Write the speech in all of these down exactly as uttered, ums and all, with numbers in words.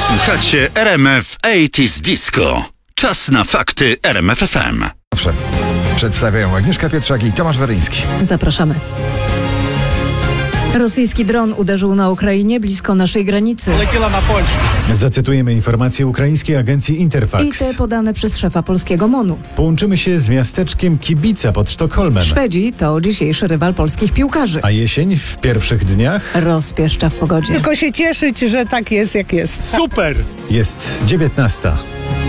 Słuchacie R M F osiemdziesiąt Disco. Czas na fakty R M F F M. Przedstawiają Agnieszka Pietrzak i Tomasz Weryński. Zapraszamy. Rosyjski dron uderzył na Ukrainie blisko naszej granicy. Zacytujemy informacje ukraińskiej agencji Interfax. I te podane przez szefa polskiego MONU. Połączymy się z miasteczkiem Kibica pod Sztokholmem. Szwedzi to dzisiejszy rywal polskich piłkarzy. A jesień w pierwszych dniach Rozpieszcza w pogodzie. Tylko się cieszyć, że tak jest, jak jest. Super! jest dziewiętnasta.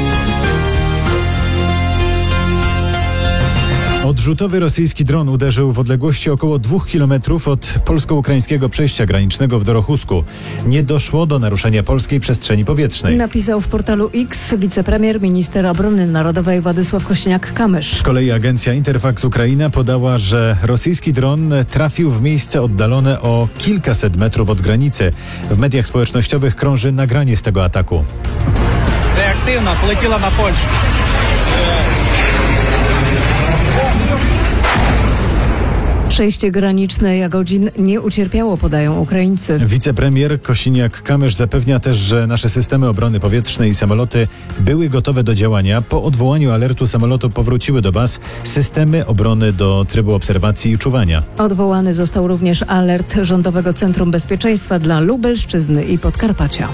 Odrzutowy rosyjski dron uderzył w odległości około dwóch kilometrów od polsko-ukraińskiego przejścia granicznego w Dorochusku. Nie doszło do naruszenia polskiej przestrzeni powietrznej. Napisał w portalu X wicepremier, minister obrony narodowej Władysław Kosiniak-Kamysz. Z kolei agencja Interfax Ukraina podała, że rosyjski dron trafił w miejsce oddalone o kilkaset metrów od granicy. W mediach społecznościowych krąży nagranie z tego ataku. Reaktywna, poleciała na Polskę. Przejście graniczne Jagodzin nie ucierpiało, podają Ukraińcy. Wicepremier Kosiniak-Kamysz zapewnia też, że nasze systemy obrony powietrznej i samoloty były gotowe do działania. Po odwołaniu alertu samolotu powróciły do baz systemy obrony do trybu obserwacji i czuwania. Odwołany został również alert Rządowego Centrum Bezpieczeństwa dla Lubelszczyzny i Podkarpacia.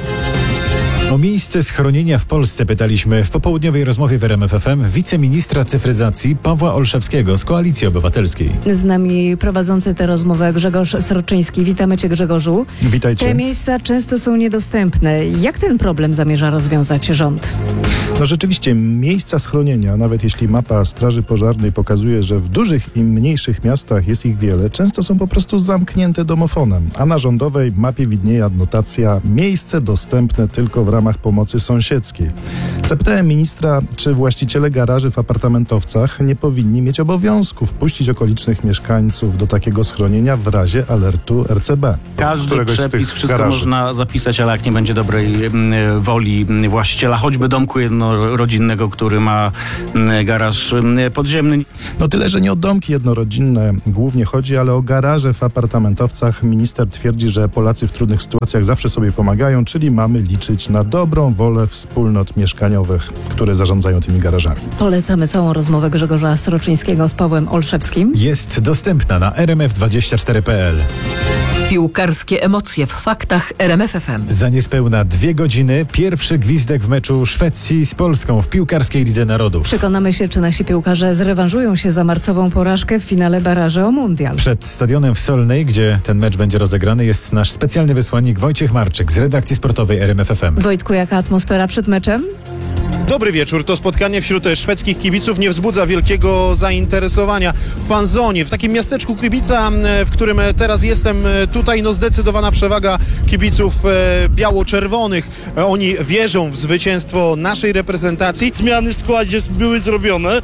O miejsce schronienia w Polsce pytaliśmy w popołudniowej rozmowie w R M F F M wiceministra cyfryzacji Pawła Olszewskiego z Koalicji Obywatelskiej. Z nami prowadzący tę rozmowę Grzegorz Sroczyński. Witamy Cię, Grzegorzu. Witajcie. Te miejsca często są niedostępne. Jak ten problem zamierza rozwiązać rząd? No rzeczywiście miejsca schronienia, nawet jeśli mapa Straży Pożarnej pokazuje, że w dużych i mniejszych miastach jest ich wiele, często są po prostu zamknięte domofonem, a na rządowej mapie widnieje adnotacja miejsce dostępne tylko w ramach pomocy sąsiedzkiej. Zapytałem ministra, czy właściciele garaży w apartamentowcach nie powinni mieć obowiązku wpuścić okolicznych mieszkańców do takiego schronienia w razie alertu R C B. Każdy przepis, wszystko garaży. można zapisać, ale jak nie będzie dobrej m, woli właściciela, choćby domku jednorodzinnego, który ma m, garaż m, podziemny. No tyle, że nie o domki jednorodzinne głównie chodzi, ale o garaże w apartamentowcach. Minister twierdzi, że Polacy w trudnych sytuacjach zawsze sobie pomagają, czyli mamy liczyć na dobrą wolę wspólnot mieszkaniowych, które zarządzają tymi garażami. Polecamy całą rozmowę Grzegorza Sroczyńskiego z Pawłem Olszewskim. Jest dostępna na r m f dwadzieścia cztery kropka p l. Piłkarskie emocje w faktach R M F F M. Za niespełna dwie godziny pierwszy gwizdek w meczu Szwecji z Polską w piłkarskiej Lidze Narodów. Przekonamy się, czy nasi piłkarze zrewanżują się za marcową porażkę w finale baraży o mundial. Przed stadionem w Solnej, gdzie ten mecz będzie rozegrany, jest nasz specjalny wysłannik Wojciech Marczyk z redakcji sportowej R M F F M. Wojtku, jaka atmosfera przed meczem? Dobry wieczór. To spotkanie wśród szwedzkich kibiców nie wzbudza wielkiego zainteresowania. W fanzonie, w takim miasteczku Kibica, w którym teraz jestem, tutaj no zdecydowana przewaga kibiców biało-czerwonych. Oni wierzą w zwycięstwo naszej reprezentacji. Zmiany w składzie były zrobione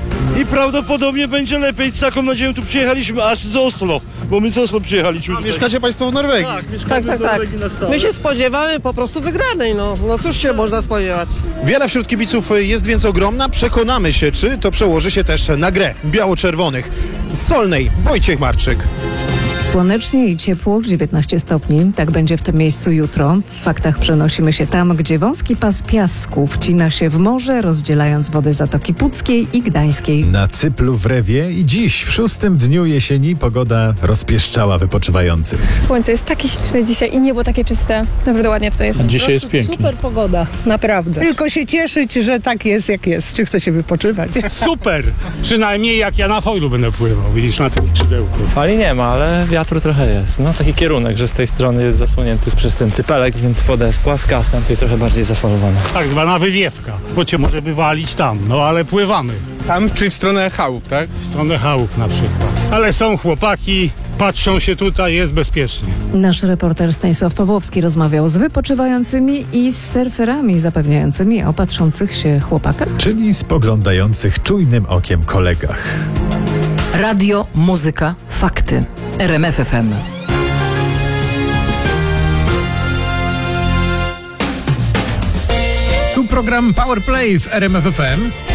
i prawdopodobnie będzie lepiej. Z taką nadzieją tu przyjechaliśmy aż z Oslo, bo my z Oslo przyjechaliśmy. A mieszkacie Państwo w Norwegii? Tak, mieszkamy Tak, tak, w Norwegii na stałe. My się spodziewamy po prostu wygranej, no. No cóż się można spodziewać. Wiara wśród kibiców jest więc ogromna. Przekonamy się, czy to przełoży się też na grę biało-czerwonych. Z Solnej Wojciech Marczyk. Słonecznie i ciepło, dziewiętnaście stopni. Tak będzie w tym miejscu jutro. W faktach przenosimy się tam, gdzie wąski pas piasku wcina się w morze, rozdzielając wody Zatoki Puckiej i Gdańskiej. Na Cyplu w Rewie i dziś, w szóstym dniu jesieni, pogoda rozpieszczała wypoczywających. Słońce jest takie śliczne dzisiaj i niebo takie czyste. Naprawdę ładnie tutaj jest. Dzisiaj jest pięknie. Super pogoda, naprawdę. Tylko się cieszyć, że tak jest, jak jest. Czy chce się wypoczywać? Super! Przynajmniej jak ja na foilu będę pływał, widzisz, na tym skrzydełku. Fali nie ma, ale wiatru trochę jest. No taki kierunek, że z tej strony jest zasłonięty przez ten cypelek, więc woda jest płaska, a z tamtej trochę bardziej zafalowana. Tak zwana wywiewka, bo cię może wywalić tam, no ale pływamy. Tam, czyli w stronę chałup, tak? W stronę chałup na przykład. Ale są chłopaki, patrzą się tutaj, jest bezpiecznie. Nasz reporter Stanisław Pawłowski rozmawiał z wypoczywającymi i z surferami zapewniającymi o patrzących się chłopakach. Czyli spoglądających czujnym okiem kolegach. Radio, muzyka, fakty. R M F F M. Tu program Power Play w R M F F M.